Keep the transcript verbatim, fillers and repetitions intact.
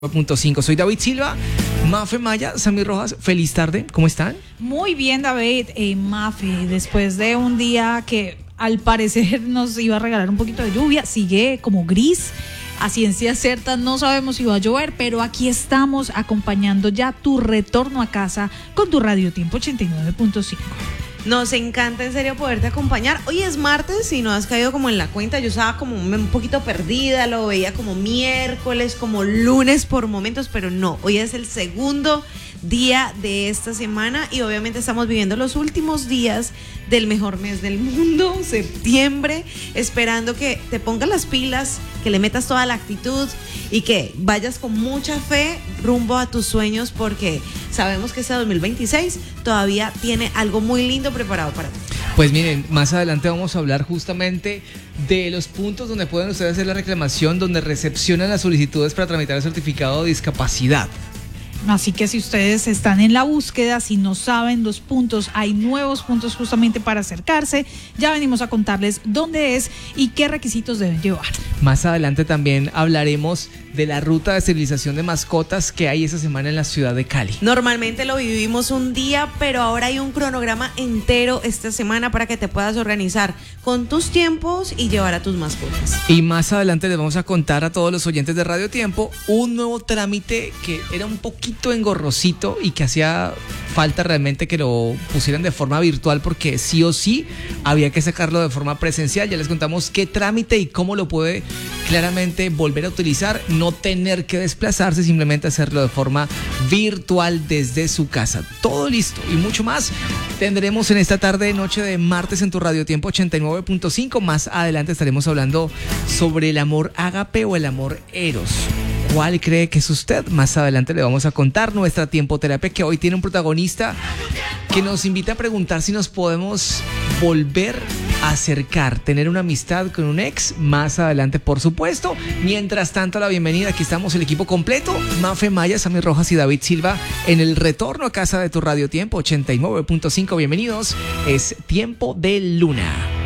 punto cinco. Soy David Silva, Mafe Maya, Sammy Rojas, feliz tarde, ¿cómo están? Muy bien, David. eh, Mafe, después de un día que al parecer nos iba a regalar un poquito de lluvia, sigue como gris, a ciencia cierta no sabemos si va a llover, pero aquí estamos acompañando ya tu retorno a casa con tu Radio Tiempo ochenta y nueve punto cinco. Nos encanta en serio poderte acompañar. Hoy es martes y no has caído como en la cuenta. Yo estaba como un poquito perdida, lo veía como miércoles, como lunes por momentos, pero no. Hoy es el segundo día de esta semana y obviamente estamos viviendo los últimos días del mejor mes del mundo, septiembre, esperando que te pongas las pilas, que le metas toda la actitud y que vayas con mucha fe rumbo a tus sueños, porque sabemos que este dos mil veintiséis todavía tiene algo muy lindo preparado para ti. Pues miren, más adelante vamos a hablar justamente de los puntos donde pueden ustedes hacer la reclamación, donde recepcionan las solicitudes para tramitar el certificado de discapacidad. Así que si ustedes están en la búsqueda, si no saben los puntos, hay nuevos puntos justamente para acercarse. Ya venimos a contarles dónde es y qué requisitos deben llevar. Más adelante también hablaremos de la ruta de esterilización de mascotas que hay esta semana en la ciudad de Cali. Normalmente lo vivimos un día, pero ahora hay un cronograma entero esta semana para que te puedas organizar con tus tiempos y llevar a tus mascotas. Y más adelante les vamos a contar a todos los oyentes de Radio Tiempo un nuevo trámite que era un poquito engorrosito y que hacía falta realmente que lo pusieran de forma virtual, porque sí o sí había que sacarlo de forma presencial. Ya les contamos qué trámite y cómo lo puede claramente volver a utilizar, no tener que desplazarse, simplemente hacerlo de forma virtual desde su casa. Todo listo y mucho más tendremos en esta tarde, noche de martes en tu Radio Tiempo ochenta y nueve punto cinco. Más adelante estaremos hablando sobre el amor ágape o el amor eros. ¿Cuál cree que es usted? Más adelante le vamos a contar nuestra tiempoterapia, que hoy tiene un protagonista que nos invita a preguntar si nos podemos volver a acercar, tener una amistad con un ex. Más adelante, por supuesto. Mientras tanto, la bienvenida. Aquí estamos el equipo completo. Mafe Maya, Sammy Rojas y David Silva en el retorno a casa de tu Radio Tiempo ochenta y nueve punto cinco. Bienvenidos. Es Tiempo de Luna.